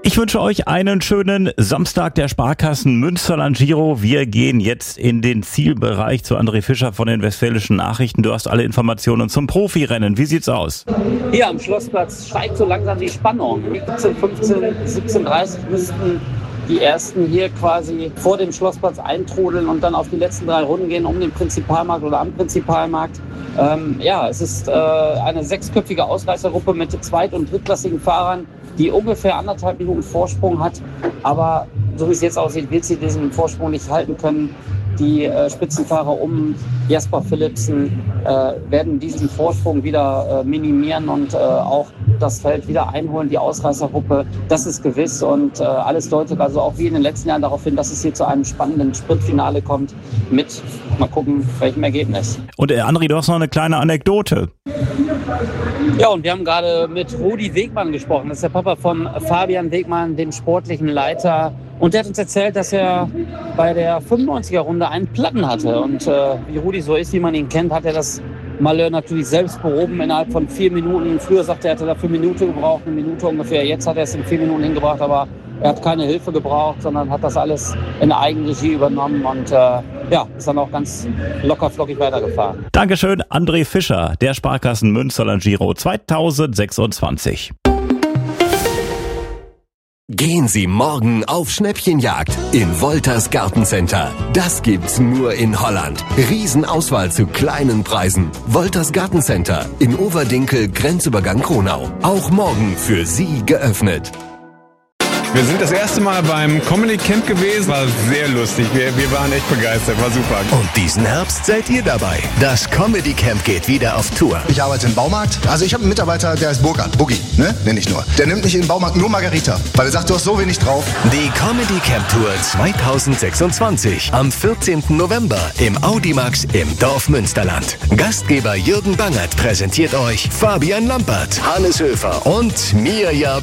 Ich wünsche euch einen schönen Samstag der Sparkassen Münsterland Giro. Wir gehen jetzt in den Zielbereich zu André Fischer von den Westfälischen Nachrichten. Du hast alle Informationen zum Profirennen. Wie sieht's aus? Hier am Schlossplatz steigt so langsam die Spannung. 17, 15, 17:30 müssten die Ersten hier quasi vor dem Schlossplatz eintrudeln und dann auf die letzten 3 Runden gehen um den Prinzipalmarkt oder am Prinzipalmarkt. Es ist eine 6-köpfige Ausreißergruppe mit zweit- und drittklassigen Fahrern, die ungefähr 1,5 Minuten Vorsprung hat. Aber so wie es jetzt aussieht, wird sie diesen Vorsprung nicht halten können. Die Spitzenfahrer um Jasper Philipsen werden diesen Vorsprung wieder minimieren und auch das Feld wieder einholen, die Ausreißergruppe. Das ist gewiss und alles deutet also auch wie in den letzten Jahren darauf hin, dass es hier zu einem spannenden Sprintfinale kommt mit, mal gucken, welchem Ergebnis. Und André, du hast noch eine kleine Anekdote. Ja, und wir haben gerade mit Rudi Wegmann gesprochen. Das ist der Papa von Fabian Wegmann, dem sportlichen Leiter. Und der hat uns erzählt, dass er bei der 95er-Runde einen Platten hatte. Und wie Rudi so ist, wie man ihn kennt, hat er das Malheur natürlich selbst behoben innerhalb von 4 Minuten. Früher sagte er, er hätte dafür eine Minute gebraucht, 1 Minute ungefähr. Jetzt hat er es in 4 Minuten hingebracht, aber er hat keine Hilfe gebraucht, sondern hat das alles in Eigenregie übernommen und ist dann auch ganz locker flockig weitergefahren. Dankeschön, André Fischer, der Sparkassen Münsterland Giro 2026. Gehen Sie morgen auf Schnäppchenjagd in Wolters Gartencenter. Das gibt's nur in Holland. Riesenauswahl zu kleinen Preisen. Wolters Gartencenter in Overdinkel, Grenzübergang Kronau. Auch morgen für Sie geöffnet. Wir sind das erste Mal beim Comedy Camp gewesen. War sehr lustig. Wir waren echt begeistert. War super. Und diesen Herbst seid ihr dabei. Das Comedy Camp geht wieder auf Tour. Ich arbeite im Baumarkt. Also ich habe einen Mitarbeiter, der heißt Burkhard. Boogie, ne? Nenn ich nur. Der nimmt mich in den Baumarkt nur Margarita. Weil er sagt, du hast so wenig drauf. Die Comedy Camp Tour 2026. Am 14. November im Audimax im Dorf Münsterland. Gastgeber Jürgen Bangert präsentiert euch Fabian Lampert, Hannes Höfer und Mirja